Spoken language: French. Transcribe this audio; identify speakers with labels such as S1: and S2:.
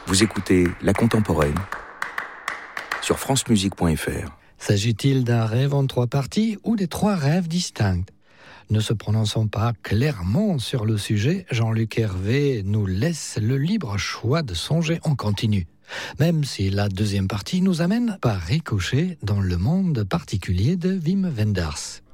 S1: Vous écoutez La Contemporaine sur francemusique.fr.
S2: S'agit-il d'un rêve en 3 parties ou des 3 rêves distincts ? Ne se prononçant pas clairement sur le sujet, Jean-Luc Hervé nous laisse le libre choix de songer en continu. Même si la deuxième partie nous amène par ricochet dans le monde particulier de Wim Wenders.